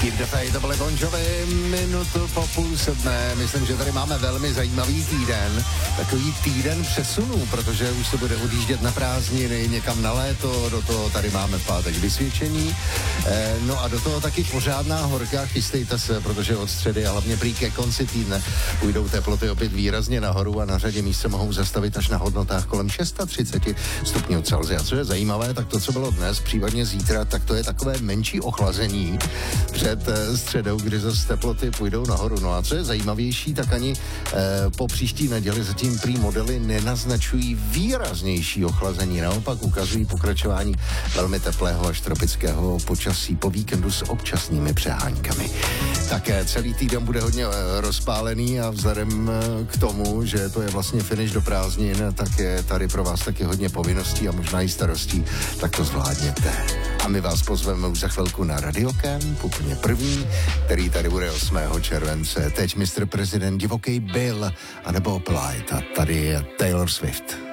Keep the faith, to byly Bon Jovi, minutu po 6:30. Myslím, že tady máme velmi zajímavý týden. Takový týden přesunů, protože už se bude odjíždět na prázdniny, někam na léto, do toho tady máme v pátek vysvědčení. No a do toho taky pořádná horka, chystejte se, protože od středy a hlavně prý ke konci týdne půjdou teploty opět výrazně nahoru a na řadě míst se mohou zastavit až na hodnotách kolem 630 stupňů Celsia. Co je zajímavé, tak to, co bylo dnes, případně zítra, tak to je takové menší ochlazení před středou, kdy zase teploty půjdou nahoru. No a co je zajímavější, tak ani po příští neděli zatím prý modely nenaznačují výraznější ochlazení. Naopak ukazují pokračování velmi teplého až tropického počasí po víkendu s občasnými přeháňkami. Také celý týden bude hodně rozpálený a vzhledem k tomu, že to je vlastně finish do prázdnin, tak je tady pro vás taky hodně povinností a možná i starostí, tak to zvládněte. A my vás pozveme už za chvilku na Radio Camp, úplně první, který tady bude 8. července. Teď Mr. President, Divoký Bill, anebo Polite. A tady je Taylor Swift.